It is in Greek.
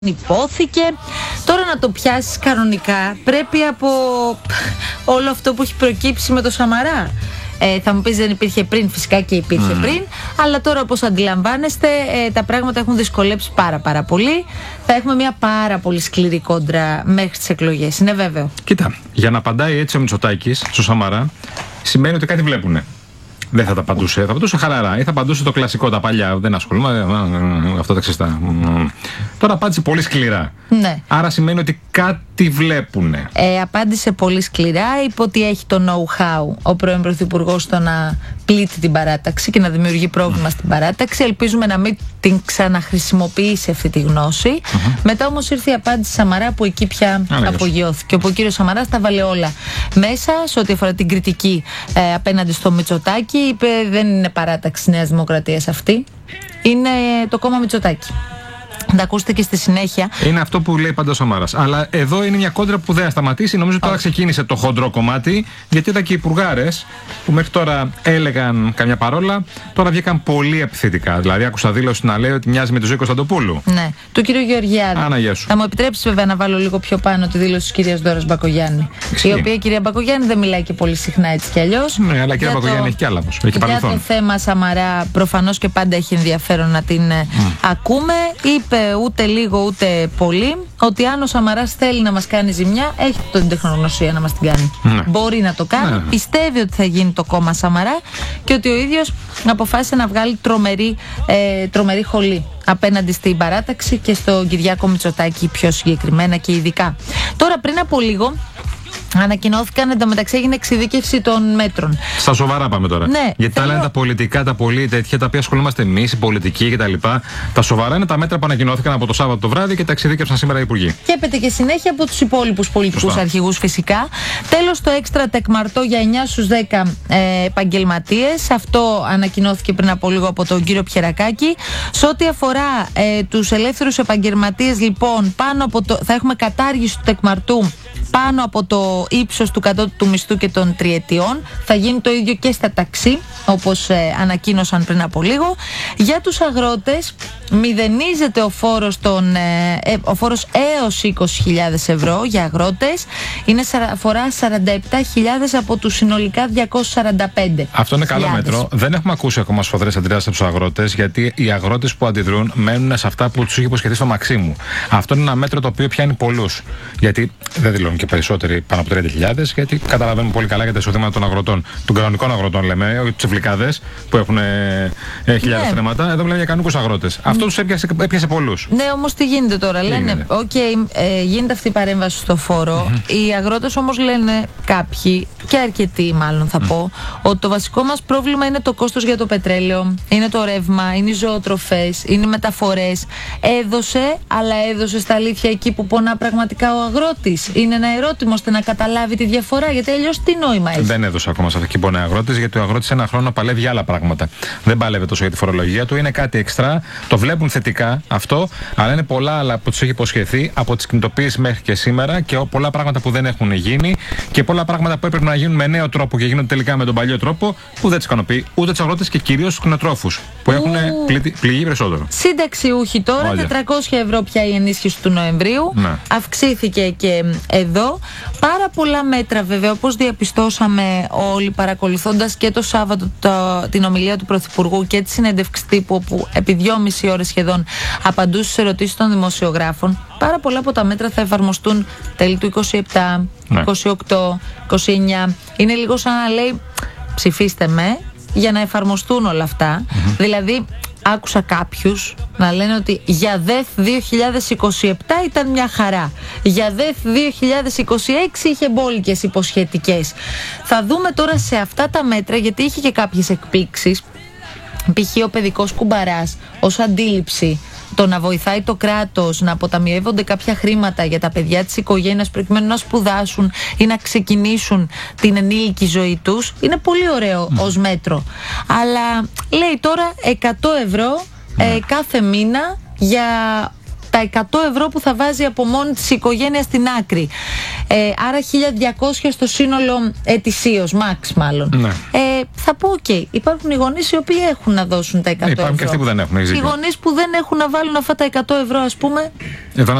υπόθηκε. Τώρα να το πιάσεις κανονικά πρέπει από όλο αυτό που έχει προκύψει με το Σαμαρά. Θα μου πεις δεν υπήρχε πριν, φυσικά και υπήρχε πριν, αλλά τώρα όπως αντιλαμβάνεστε τα πράγματα έχουν δυσκολέψει πάρα πολύ. Θα έχουμε μια πάρα πολύ σκληρή κόντρα μέχρι τις εκλογές, είναι βέβαιο. Κοίτα, για να απαντάει έτσι ο Μητσοτάκης στο Σαμαρά σημαίνει ότι κάτι βλέπουνε. Δεν θα τα απαντούσε, θα απαντούσε χαλαρά ή θα απαντούσε το κλασικό, τα παλιά. Δεν ασχολούμαι, αυτά τα ξεστά. Τώρα απάντησε πολύ σκληρά. Ναι. Άρα σημαίνει ότι κάτι βλέπουνε. Απάντησε πολύ σκληρά, είπε ότι έχει το know-how ο πρώην Πρωθυπουργός στο να πλήττει την παράταξη και να δημιουργεί πρόβλημα στην παράταξη. Ελπίζουμε να μην την ξαναχρησιμοποιήσει αυτή τη γνώση. Μετά όμως ήρθε η απάντηση Σαμαρά που εκεί πια απογειώθηκε. Όπου ο κύριος Σαμαράς τα βάλε όλα μέσα σε ό,τι αφορά την κριτική απέναντι στο Μητσοτάκη. Είπε δεν είναι παράταξη Νέας Δημοκρατίας αυτή, είναι το κόμμα Μητσοτάκη. Θα ακούσετε και στη συνέχεια. Είναι αυτό που λέει πάντα ο Σαμάρας. Αλλά εδώ είναι μια κόντρα που δεν θα σταματήσει. Νομίζω ότι τώρα ξεκίνησε το χοντρό κομμάτι. Γιατί είδα και οι υπουργάρες που μέχρι τώρα έλεγαν καμιά παρόλα, τώρα βγήκαν πολύ επιθετικά. Δηλαδή, άκουσα δήλωση να λέει ότι μοιάζει με τη Ζωή Κωνσταντοπούλου. Ναι, του κύριου Γεωργιάδη. Άνα, θα μου επιτρέψεις βέβαια να βάλω λίγο πιο πάνω τη δήλωση της κυρίας Ντόρας Μπακογιάννη. Η οποία κυρία Μπακογιάννη δεν μιλάει και πολύ συχνά έτσι κι αλλιώς. Ναι, αλλά η κυρία Μπακογιάννη έχει κι άλλα. Για το θέμα Σαμαρά προφανώς και πάντα έχει ενδιαφέρον να την ακούμε. Είπε ούτε λίγο ούτε πολύ ότι αν ο Σαμαράς θέλει να μας κάνει ζημιά, έχει την τεχνογνωσία να μας την κάνει. Μπορεί να το κάνει. Πιστεύει ότι θα γίνει το κόμμα Σαμαρά και ότι ο ίδιος αποφάσισε να βγάλει τρομερή χολή απέναντι στην παράταξη και στον Κυριάκο Μητσοτάκη πιο συγκεκριμένα και ειδικά. Τώρα πριν από λίγο ανακοινώθηκαν, εντωμεταξύ έγινε εξειδίκευση των μέτρων. Στα σοβαρά πάμε τώρα. Ναι, γιατί τα λένε τα πολιτικά, τα πολύ τέτοια, τα οποία ασχολούμαστε εμείς, οι πολιτικοί κτλ. Τα σοβαρά είναι τα μέτρα που ανακοινώθηκαν από το Σάββατο το βράδυ και τα εξειδίκευσαν σήμερα οι υπουργοί. Και έπεται και συνέχεια από τους υπόλοιπους πολιτικούς αρχηγούς φυσικά. Τέλος, το έξτρα τεκμαρτό για 9 στους 10 επαγγελματίες. Αυτό ανακοινώθηκε πριν από λίγο από τον κύριο Πιερακάκη. Σε ό,τι αφορά τους ελεύθερους επαγγελματίες, λοιπόν, θα έχουμε κατάργηση του τεκμαρτού πάνω από το ύψος του κατώτατου μισθού και των τριετιών. Θα γίνει το ίδιο και στα ταξί, όπως ανακοίνωσαν πριν από λίγο. Για τους αγρότες μηδενίζεται ο φόρος έως 20.000 ευρώ για αγρότες. Αφορά 47.000 από τους συνολικά 245. Αυτό είναι καλό μέτρο. Δεν έχουμε ακούσει ακόμα σφοδρές αντιδράσεις από τους αγρότες, γιατί οι αγρότες που αντιδρούν μένουν σε αυτά που τους είχε υποσχεθεί στο Μαξίμου. Αυτό είναι ένα μέτρο το οποίο πιάνει πολλούς. Γιατί δεν δηλώνουν και περισσότεροι πάνω από 30.000, γιατί καταλαβαίνουμε πολύ καλά για τα εισοδήματα των αγροτών, των κανονικών αγροτών λέμε, όχι τους ευλικάδες που έχουν χιλιάδες θέματα. Εδώ μιλάμε για κανονικούς αγρότες. Αυτό τους έπιασε πολλούς. Ναι, όμως τι γίνεται τώρα. Λένε, γίνεται αυτή η παρέμβαση στο φόρο. Οι αγρότες όμως λένε κάποιοι, και αρκετοί μάλλον θα πω, ότι το βασικό μας πρόβλημα είναι το κόστος για το πετρέλαιο, είναι το ρεύμα, είναι οι ζωοτροφές, είναι οι μεταφορές. Αλλά έδωσε στα αλήθεια εκεί που πονά πραγματικά ο αγρότης. Είναι ένα ερώτημα ώστε να καταλάβει τη διαφορά, γιατί αλλιώς τι νόημα έχει. Δεν έδωσε ακόμα σε αυτή που πονάει ο αγρότης, γιατί ο αγρότης ένα χρόνο παλεύει για άλλα πράγματα. Δεν παλεύει τόσο για τη φορολογία του, είναι κάτι εξτρά. Το βλέπουν θετικά αυτό, αλλά είναι πολλά άλλα που τους έχει υποσχεθεί από τις κινητοποιήσεις μέχρι και σήμερα και πολλά πράγματα που δεν έχουν γίνει και πολλά πράγματα που έπρεπε να γίνουν με νέο τρόπο και γίνονται τελικά με τον παλιό τρόπο που δεν τις ικανοποιεί ούτε τους αγρότες και κυρίως τους κτηνοτρόφους που έχουν πληγεί περισσότερο. Σύνταξιούχοι τώρα, 400 ευρώ πια η ενίσχυση του Νοεμβρίου. Ναι. Αυξήθηκε και εδώ. Πάρα πολλά μέτρα βέβαια, όπως διαπιστώσαμε όλοι παρακολουθώντας και το Σάββατο την ομιλία του Πρωθυπουργού και τη συνέντευξη τύπου, όπου επί 2,5 ώρες σχεδόν απαντούσε στις ερωτήσεις των δημοσιογράφων. Πάρα πολλά από τα μέτρα θα εφαρμοστούν τέλη του 27, 28, 29. Είναι λίγο σαν να λέει ψηφίστε με για να εφαρμοστούν όλα αυτά. Δηλαδή άκουσα κάποιους να λένε ότι για ΔΕΘ 2027 ήταν μια χαρά. Για ΔΕΘ 2026 είχε μπόλικες υποσχετικές. Θα δούμε τώρα σε αυτά τα μέτρα, γιατί είχε και κάποιες εκπλήξεις. Π.χ. ο παιδικός κουμπαράς ως αντίληψη, το να βοηθάει το κράτος να αποταμιεύονται κάποια χρήματα για τα παιδιά της οικογένειας προκειμένου να σπουδάσουν ή να ξεκινήσουν την ενήλικη ζωή τους, είναι πολύ ωραίο ως μέτρο. Αλλά λέει τώρα 100 ευρώ κάθε μήνα για τα 100 ευρώ που θα βάζει από μόνη της οικογένεια στην άκρη. Άρα 1.200 στο σύνολο ετησίως, max μάλλον. θα πω: OK, υπάρχουν οι γονείς οι οποίοι έχουν να δώσουν τα 100 ευρώ. Υπάρχουν και αυτοί που δεν έχουν. Οι γονείς που δεν έχουν να βάλουν αυτά τα 100 ευρώ, ας πούμε. Εδώ